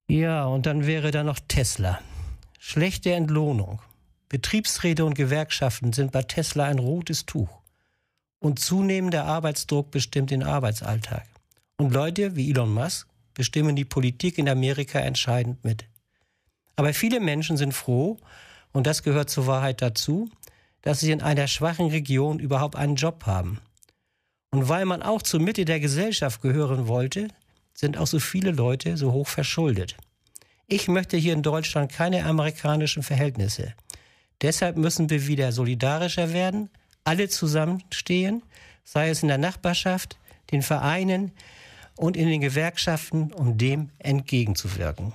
Ja, und dann wäre da noch Tesla. Schlechte Entlohnung. Betriebsräte und Gewerkschaften sind bei Tesla ein rotes Tuch. Und zunehmender Arbeitsdruck bestimmt den Arbeitsalltag. Und Leute wie Elon Musk bestimmen die Politik in Amerika entscheidend mit. Aber viele Menschen sind froh, und das gehört zur Wahrheit dazu, dass sie in einer schwachen Region überhaupt einen Job haben. Und weil man auch zur Mitte der Gesellschaft gehören wollte, sind auch so viele Leute so hoch verschuldet. Ich möchte hier in Deutschland keine amerikanischen Verhältnisse. Deshalb müssen wir wieder solidarischer werden, alle zusammenstehen, sei es in der Nachbarschaft, den Vereinen und in den Gewerkschaften, um dem entgegenzuwirken.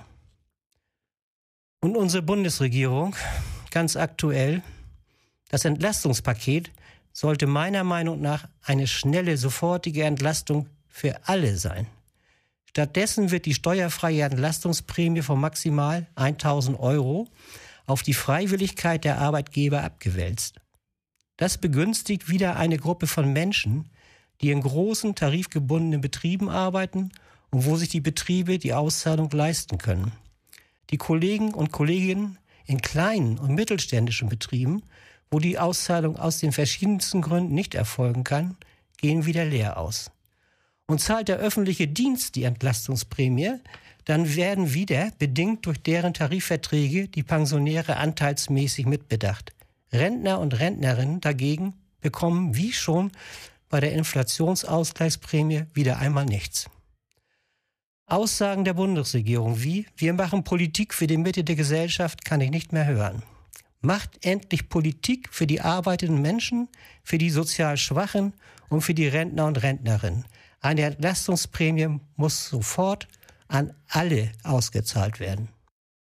Und unsere Bundesregierung, ganz aktuell, das Entlastungspaket sollte meiner Meinung nach eine schnelle, sofortige Entlastung für alle sein. Stattdessen wird die steuerfreie Entlastungsprämie von maximal 1.000 € auf die Freiwilligkeit der Arbeitgeber abgewälzt. Das begünstigt wieder eine Gruppe von Menschen, die in großen tarifgebundenen Betrieben arbeiten und wo sich die Betriebe die Auszahlung leisten können. Die Kollegen und Kolleginnen in kleinen und mittelständischen Betrieben, wo die Auszahlung aus den verschiedensten Gründen nicht erfolgen kann, gehen wieder leer aus. Und zahlt der öffentliche Dienst die Entlastungsprämie, dann werden wieder, bedingt durch deren Tarifverträge, die Pensionäre anteilsmäßig mitbedacht. Rentner und Rentnerinnen dagegen bekommen, wie schon bei der Inflationsausgleichsprämie, wieder einmal nichts. Aussagen der Bundesregierung wie „Wir machen Politik für die Mitte der Gesellschaft" kann ich nicht mehr hören. Macht endlich Politik für die arbeitenden Menschen, für die sozial Schwachen und für die Rentner und Rentnerinnen. Eine Entlastungsprämie muss sofort an alle ausgezahlt werden.